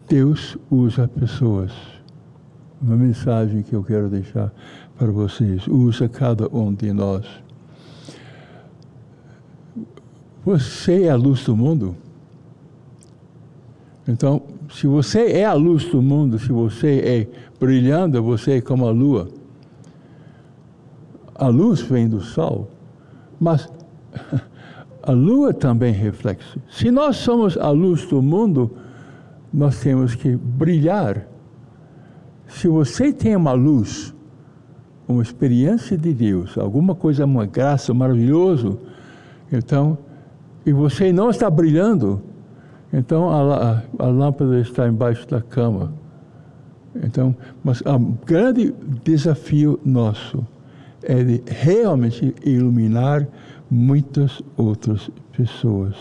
Deus usa pessoas. Uma mensagem que eu quero deixar para vocês. Usa cada um de nós. Você é a luz do mundo. Então, se você é a luz do mundo, se você é brilhando, você é como a lua. A luz vem do sol, mas a lua também reflete. Se nós somos a luz do mundo, nós temos que brilhar. Se você tem uma luz, uma experiência de Deus, alguma coisa, uma graça maravilhosa, então, e você não está brilhando, então a lâmpada está embaixo da cama. Então, mas o grande desafio nosso é de realmente iluminar muitas outras pessoas.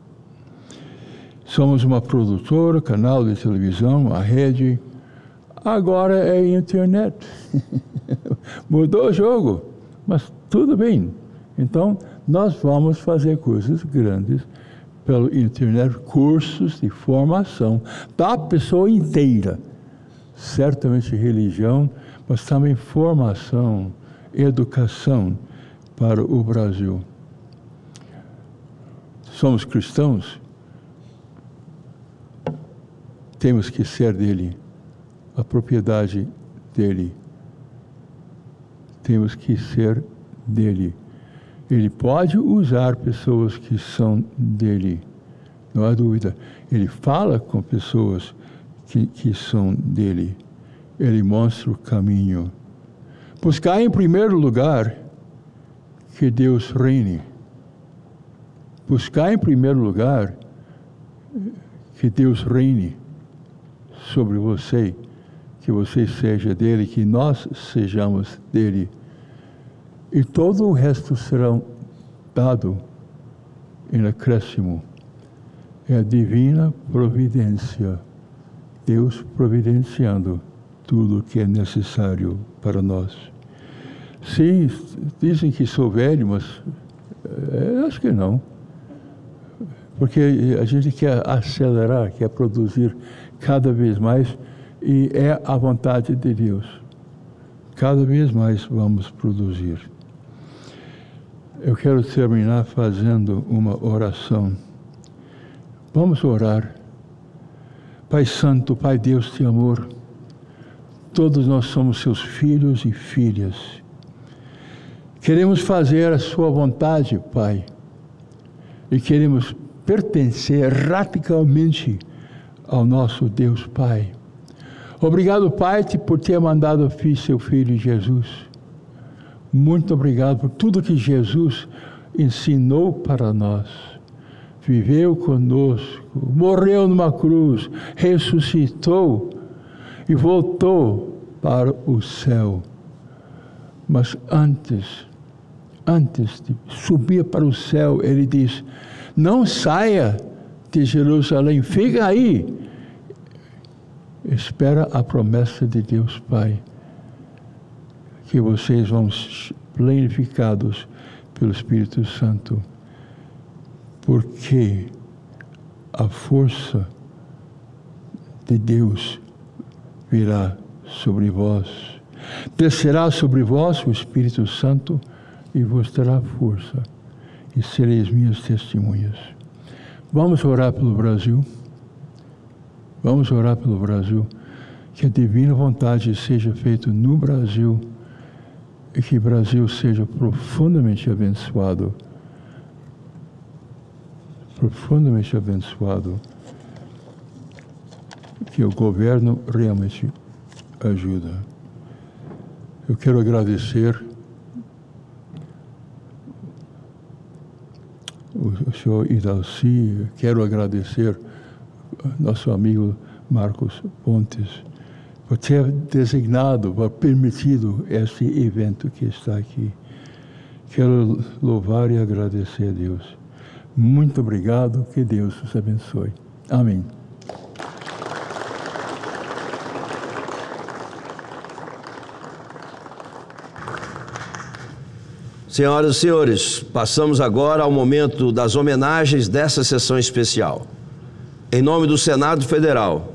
Somos uma produtora, canal de televisão, a rede. Agora é internet. Mudou o jogo, mas tudo bem. Então, nós vamos fazer coisas grandes pela internet, cursos de formação da pessoa inteira. Certamente religião, mas também formação, educação para o Brasil. Somos cristãos, temos que ser dele, a propriedade dele. Temos que ser dele. Ele pode usar pessoas que são dele, não há dúvida. Ele fala com pessoas que são dele. Ele mostra o caminho. Buscar em primeiro lugar que Deus reine. Buscar em primeiro lugar que Deus reine sobre você, que você seja dele, que nós sejamos dele. E todo o resto será dado em acréscimo. É a divina providência. Deus providenciando tudo o que é necessário para nós. Sim, dizem que sou velho, mas acho que não. Porque a gente quer acelerar, quer produzir cada vez mais, e é a vontade de Deus. Cada vez mais vamos produzir. Eu quero terminar fazendo uma oração. Vamos orar. Pai Santo, Pai Deus de amor, todos nós somos seus filhos e filhas. Queremos fazer a sua vontade, Pai, e queremos pertencer radicalmente ao nosso Deus Pai. Obrigado, Pai, por ter mandado seu Filho Jesus. Muito obrigado por tudo que Jesus ensinou para nós. Viveu conosco, morreu numa cruz, ressuscitou e voltou para o céu. Mas antes de subir para o céu, ele diz: não saia de Jerusalém, fica aí. Espera a promessa de Deus Pai, que vocês vão plenificados pelo Espírito Santo, porque a força de Deus virá sobre vós. Descerá sobre vós o Espírito Santo e vos dará força, e sereis minhas testemunhas. Vamos orar pelo Brasil. Vamos orar pelo Brasil, que a divina vontade seja feita no Brasil e que o Brasil seja profundamente abençoado. Profundamente abençoado. Que o governo realmente ajuda. Eu quero agradecer o senhor Idalci, quero agradecer nosso amigo Marcos Pontes, por ter designado, por permitido este evento que está aqui. Quero louvar e agradecer a Deus. Muito obrigado, que Deus os abençoe. Amém. Senhoras e senhores, passamos agora ao momento das homenagens dessa sessão especial. Em nome do Senado Federal,